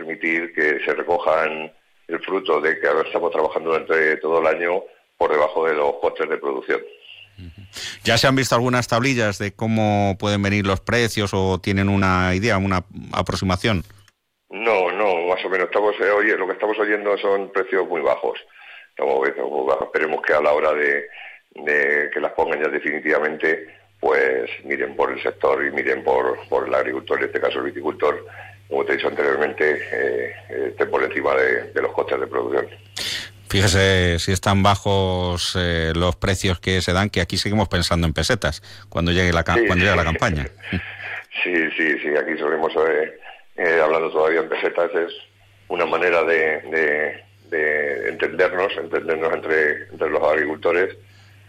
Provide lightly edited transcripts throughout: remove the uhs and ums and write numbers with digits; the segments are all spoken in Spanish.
permitir que se recojan el fruto de que ahora estamos trabajando durante todo el año por debajo de los costes de producción. ¿Ya se han visto algunas tablillas de cómo pueden venir los precios o tienen una idea, una aproximación? No, más o menos lo que estamos oyendo son precios muy bajos. Esperemos que a la hora de que las pongan ya definitivamente, pues miren por el sector y miren por el agricultor, en este caso el viticultor, como te he dicho anteriormente, esté por encima de los costes de producción. Fíjese si están bajos los precios que se dan, que aquí seguimos pensando en pesetas cuando llegue la campaña. Sí, aquí solemos hablando todavía en pesetas. Es una manera de entendernos entre los agricultores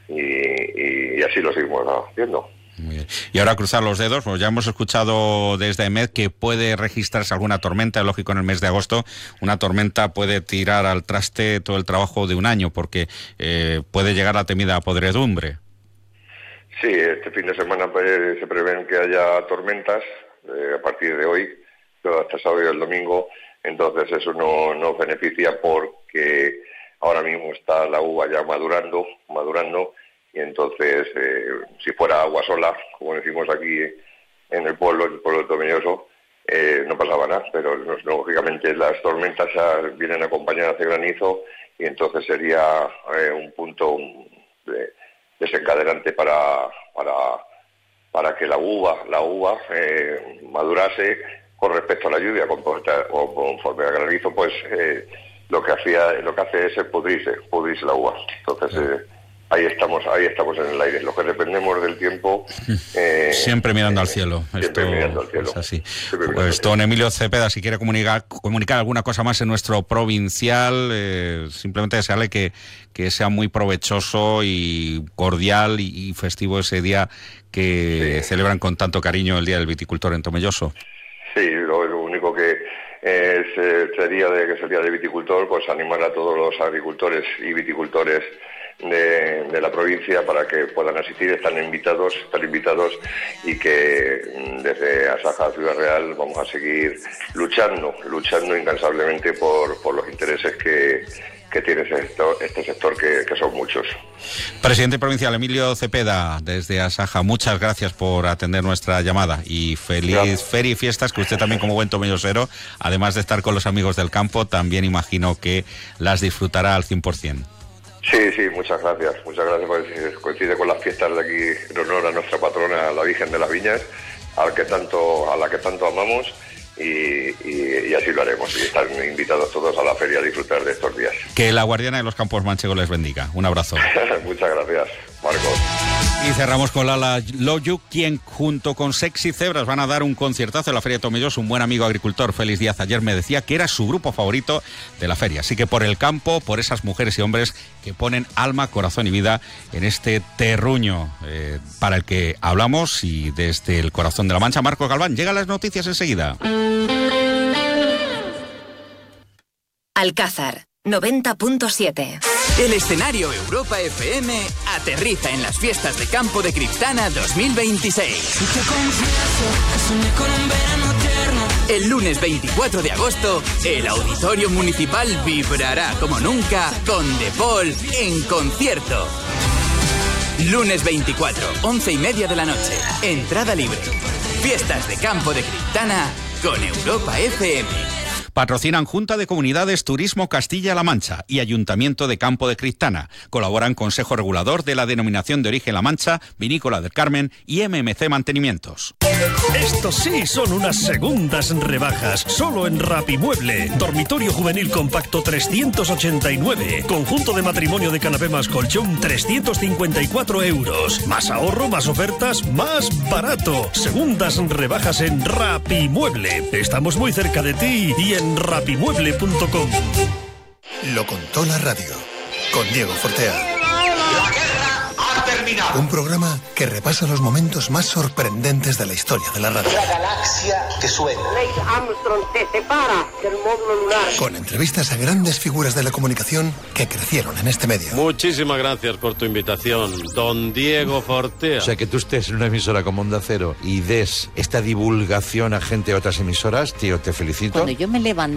y así lo seguimos haciendo. Muy bien. Y ahora cruzar los dedos, pues ya hemos escuchado desde EMED que puede registrarse alguna tormenta, lógico en el mes de agosto. Una tormenta puede tirar al traste todo el trabajo de un año porque puede llegar la temida podredumbre. Sí, este fin de semana se prevén que haya tormentas a partir de hoy, hasta sábado y el domingo. Entonces eso nos beneficia porque ahora mismo está la uva ya madurando, y entonces si fuera agua sola, como decimos aquí en el pueblo de Tomelloso, no pasaba nada, pero lógicamente las tormentas ya vienen acompañadas de granizo y entonces sería un punto desencadenante para que la uva madurase con respecto a la lluvia. Conforme al granizo, pues lo que hace es pudrirse la uva. Entonces ahí estamos en el aire. Lo que dependemos del tiempo. Siempre mirando al cielo. Mirando al cielo. Es así. Pues don Emilio Cepeda, si quiere comunicar alguna cosa más en nuestro provincial, simplemente desearle que sea muy provechoso y cordial y festivo ese día que celebran con tanto cariño el Día del Viticultor en Tomelloso. Sí, lo único que este día que es el Día del Viticultor, pues animar a todos los agricultores y viticultores de la provincia para que puedan asistir. Están invitados y que desde Asaja Ciudad Real vamos a seguir luchando incansablemente por los intereses que tiene este sector, que son muchos. Presidente provincial Emilio Cepeda, desde Asaja, muchas gracias por atender nuestra llamada y feliz feria y fiestas, que usted también como buen tomellosero, además de estar con los amigos del campo, también imagino que las disfrutará al 100%. Sí, muchas gracias porque coincide con las fiestas de aquí en honor a nuestra patrona, la Virgen de las Viñas, a la que tanto amamos. Y así lo haremos, y están invitados todos a la feria a disfrutar de estos días. Que la guardiana de los campos manchegos les bendiga. Un abrazo. Muchas gracias, Marcos. Y cerramos con Lala Loyuk, quien junto con Sexy Cebras van a dar un conciertazo en la Feria de Tomelloso. Un buen amigo agricultor, Félix Díaz, ayer me decía que era su grupo favorito de la feria. Así que por el campo, por esas mujeres y hombres que ponen alma, corazón y vida en este terruño para el que hablamos, y desde el corazón de la Mancha, Marcos Galván. Llegan las noticias enseguida. Alcázar 90.7. El escenario Europa FM aterriza en las fiestas de campo de Criptana 2026. El lunes 24 de agosto, el Auditorio Municipal vibrará como nunca con The Paul en concierto. Lunes 24, 11:30 de la noche. Entrada libre. Fiestas de campo de Criptana con Europa FM. Patrocinan Junta de Comunidades Turismo Castilla-La Mancha y Ayuntamiento de Campo de Criptana. Colaboran Consejo Regulador de la Denominación de Origen La Mancha, Vinícola del Carmen y MMC Mantenimientos. Estos sí son unas segundas rebajas, solo en Rapimueble. Dormitorio juvenil compacto 389. Conjunto de matrimonio de canapé más colchón 354 euros. Más ahorro, más ofertas, más barato. Segundas rebajas en Rapimueble. Estamos muy cerca de ti y en rapimueble.com. Lo contó la radio, con Diego Fortea. La guerra ha terminado. Un programa que repasa los momentos más sorprendentes de la historia de la radio. La galaxia que suena. Neil Armstrong se separa del módulo lunar. Con entrevistas a grandes figuras de la comunicación que crecieron en este medio. Muchísimas gracias por tu invitación, don Diego Fortea. O sea, que tú estés en una emisora como Onda Cero y des esta divulgación a gente de otras emisoras, tío, te felicito. Cuando yo me levanto